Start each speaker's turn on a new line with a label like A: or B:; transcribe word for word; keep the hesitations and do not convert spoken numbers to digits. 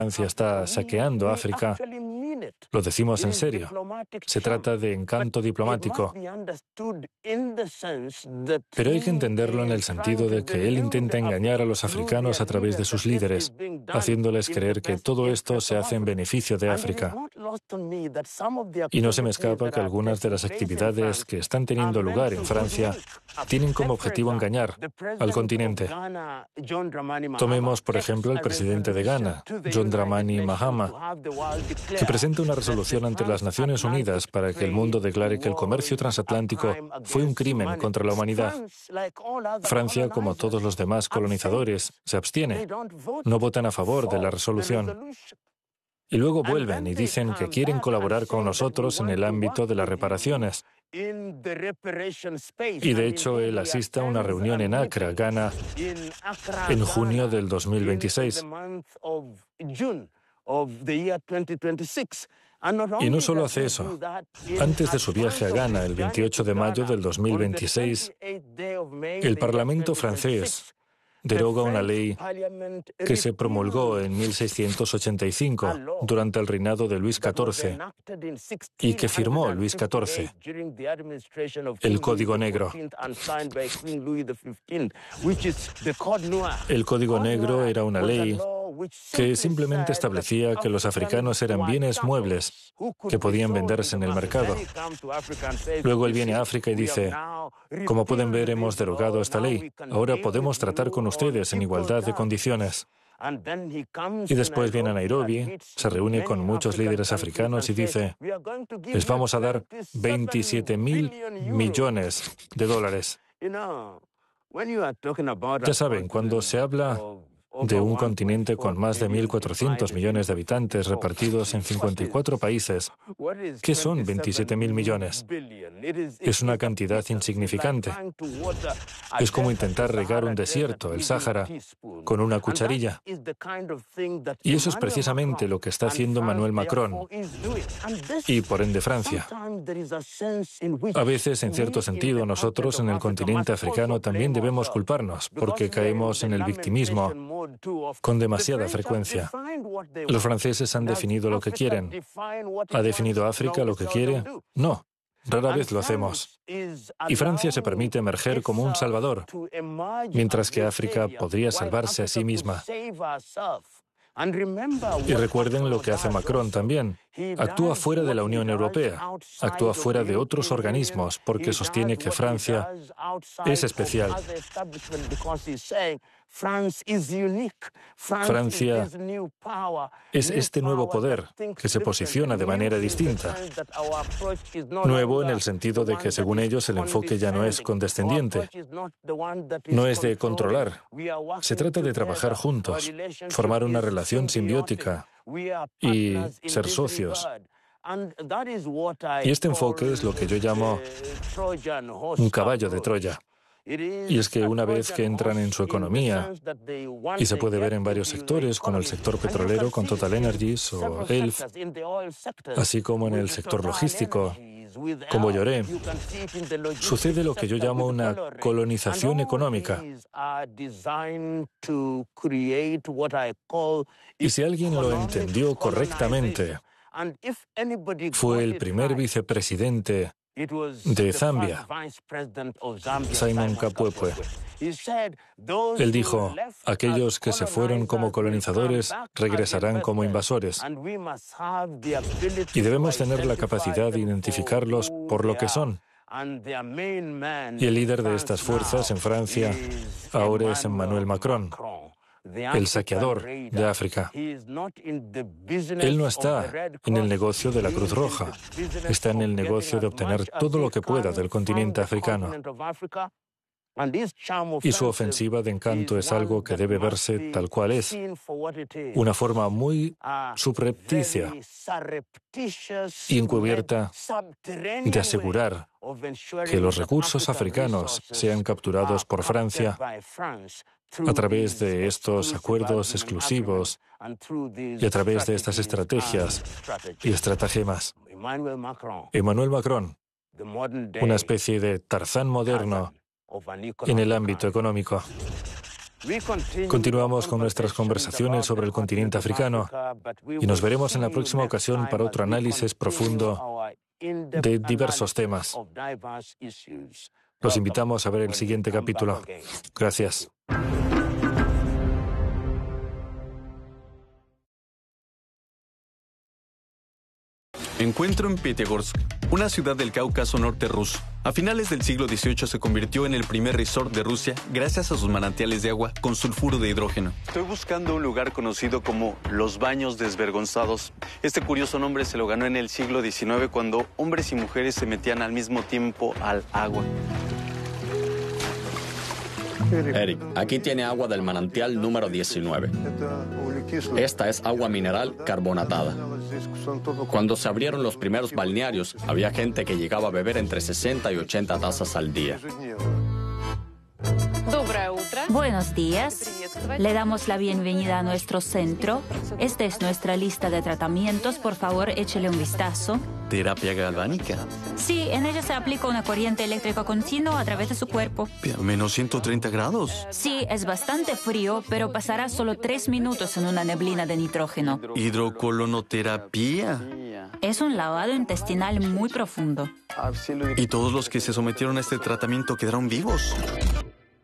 A: Francia está saqueando África, lo decimos en serio. Se trata de encanto diplomático. Pero hay que entenderlo en el sentido de que él intenta engañar a los africanos a través de sus líderes, haciéndoles creer que todo esto se hace en beneficio de África. Y no se me escapa que algunas de las actividades que están teniendo lugar en Francia tienen como objetivo engañar al continente. Tomemos, por ejemplo, el presidente de Ghana, John Dramani Mahama, que presenta una resolución ante las Naciones Unidas para que el mundo declare que el comercio transatlántico fue un crimen contra la humanidad. Francia, como todos los demás colonizadores, se abstiene. No votan a favor de la resolución. Y luego vuelven y dicen que quieren colaborar con nosotros en el ámbito de las reparaciones. Y de hecho, él asiste a una reunión en Accra, Ghana, en junio del dos mil veintiséis. Y no solo hace eso. Antes de su viaje a Ghana, el veintiocho de mayo del dos mil veintiséis, el Parlamento francés deroga una ley que se promulgó en mil seiscientos ochenta y cinco durante el reinado de Luis catorce y que firmó Luis catorce, el Código Negro. El Código Negro era una ley que simplemente establecía que los africanos eran bienes muebles que podían venderse en el mercado. Luego él viene a África y dice, como pueden ver, hemos derogado esta ley. Ahora podemos tratar con ustedes en igualdad de condiciones. Y después viene a Nairobi, se reúne con muchos líderes africanos y dice, les vamos a dar veintisiete mil millones de dólares. Ya saben, cuando se habla de un continente con más de mil cuatrocientos millones de habitantes repartidos en cincuenta y cuatro países, ¿qué son veintisiete mil millones? Es una cantidad insignificante. Es como intentar regar un desierto, el Sáhara, con una cucharilla. Y eso es precisamente lo que está haciendo Emmanuel Macron y, por ende, Francia. A veces, en cierto sentido, nosotros en el continente africano también debemos culparnos porque caemos en el victimismo con demasiada frecuencia. Los franceses han definido lo que quieren. ¿Ha definido África lo que quiere? No. Rara vez lo hacemos. Y Francia se permite emerger como un salvador, mientras que África podría salvarse a sí misma. Y recuerden lo que hace Macron también. Actúa fuera de la Unión Europea, actúa fuera de otros organismos porque sostiene que Francia es especial. Francia es este nuevo poder que se posiciona de manera distinta. Nuevo en el sentido de que, según ellos, el enfoque ya no es condescendiente, no es de controlar. Se trata de trabajar juntos, formar una relación simbiótica y ser socios. Y este enfoque es lo que yo llamo un caballo de Troya. Y es que una vez que entran en su economía, y se puede ver en varios sectores, como el sector petrolero con Total Energies o E L F, así como en el sector logístico, como Lloré, sucede lo que yo llamo una colonización económica. Y si alguien lo entendió correctamente, fue el primer vicepresidente de Zambia, Simon Kapwepwe. Él dijo, aquellos que se fueron como colonizadores regresarán como invasores. Y debemos tener la capacidad de identificarlos por lo que son. Y el líder de estas fuerzas en Francia ahora es Emmanuel Macron, el saqueador de África. Él no está en el negocio de la Cruz Roja, está en el negocio de obtener todo lo que pueda del continente africano. Y su ofensiva de encanto es algo que debe verse tal cual es, una forma muy subrepticia y encubierta de asegurar que los recursos africanos sean capturados por Francia a través de estos acuerdos exclusivos y a través de estas estrategias y estratagemas. Emmanuel Macron, una especie de Tarzán moderno en el ámbito económico. Continuamos con nuestras conversaciones sobre el continente africano y nos veremos en la próxima ocasión para otro análisis profundo de diversos temas. Los invitamos a ver el siguiente capítulo. Gracias.
B: Encuentro en Pyatigorsk, una ciudad del Cáucaso norte ruso. A finales del siglo dieciocho se convirtió en el primer resort de Rusia gracias a sus manantiales de agua con sulfuro de hidrógeno. Estoy buscando un lugar conocido como los Baños Desvergonzados. Este curioso nombre se lo ganó en el siglo diecinueve cuando hombres y mujeres se metían al mismo tiempo al agua.
C: Eric, aquí tiene agua del manantial número diecinueve. Esta es agua mineral carbonatada. Cuando se abrieron los primeros balnearios, había gente que llegaba a beber entre sesenta y ochenta tazas al día.
D: Buenos días. Le damos la bienvenida a nuestro centro. Esta es nuestra lista de tratamientos. Por favor, échele un vistazo.
B: ¿Terapia galvánica?
D: Sí, en ella se aplica una corriente eléctrica continua a través de su cuerpo.
B: ¿Pero menos ciento treinta grados?
D: Sí, es bastante frío, pero pasará solo tres minutos en una neblina de nitrógeno.
B: ¿Hidrocolonoterapia?
D: Es un lavado intestinal muy profundo.
B: ¿Y todos los que se sometieron a este tratamiento quedaron vivos?